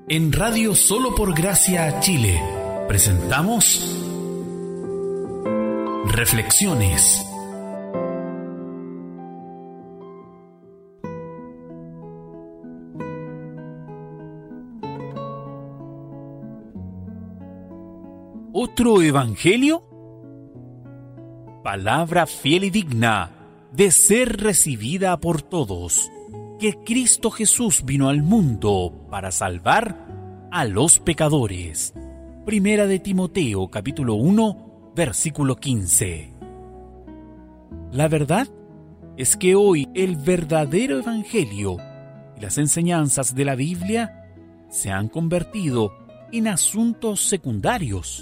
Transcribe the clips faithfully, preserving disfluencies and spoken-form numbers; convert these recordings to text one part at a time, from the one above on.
En Radio Solo por Gracia Chile presentamos Reflexiones. ¿Otro evangelio? Palabra fiel y digna de ser recibida por todos, que Cristo Jesús vino al mundo para salvar a los pecadores. Primera de Timoteo, capítulo uno, versículo quince. La verdad es que hoy el verdadero evangelio y las enseñanzas de la Biblia se han convertido en asuntos secundarios.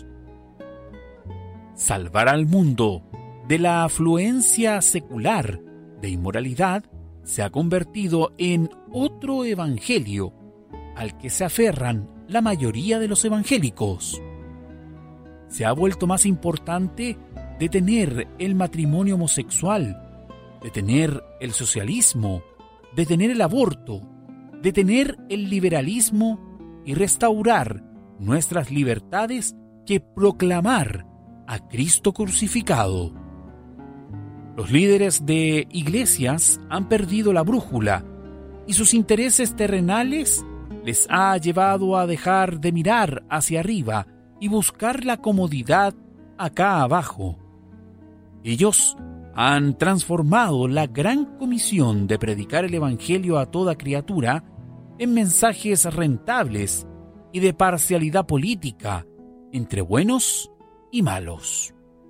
Salvar al mundo de la afluencia secular de inmoralidad se ha convertido en otro evangelio al que se aferran la mayoría de los evangélicos. Se ha vuelto más importante detener el matrimonio homosexual, detener el socialismo, detener el aborto, detener el liberalismo y restaurar nuestras libertades que proclamar a Cristo crucificado. Los líderes de iglesias han perdido la brújula y sus intereses terrenales les ha llevado a dejar de mirar hacia arriba y buscar la comodidad acá abajo. Ellos han transformado la gran comisión de predicar el evangelio a toda criatura en mensajes rentables y de parcialidad política entre buenos y malos.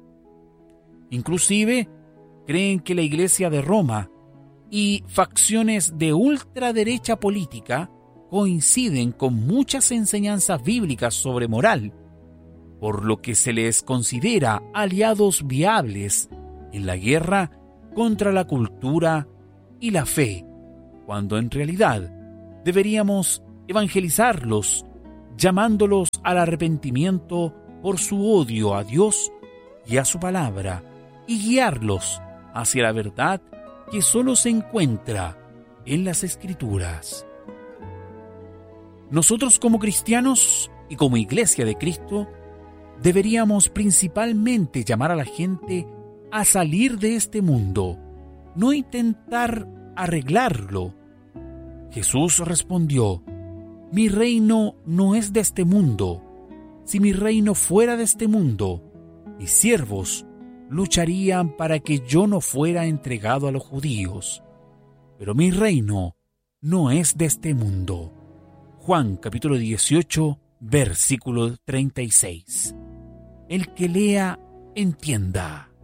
Inclusive, creen que la Iglesia de Roma y facciones de ultraderecha política coinciden con muchas enseñanzas bíblicas sobre moral, por lo que se les considera aliados viables en la guerra contra la cultura y la fe, cuando en realidad deberíamos evangelizarlos, llamándolos al arrepentimiento por su odio a Dios y a su palabra, y guiarlos hacia la verdad que solo se encuentra en las Escrituras. Nosotros como cristianos y como Iglesia de Cristo deberíamos principalmente llamar a la gente a salir de este mundo, no intentar arreglarlo. Jesús respondió: mi reino no es de este mundo. Si mi reino fuera de este mundo, mis siervos lucharían para que yo no fuera entregado a los judíos. Pero mi reino no es de este mundo. Juan capítulo dieciocho, versículo treinta y seis. El que lea, entienda.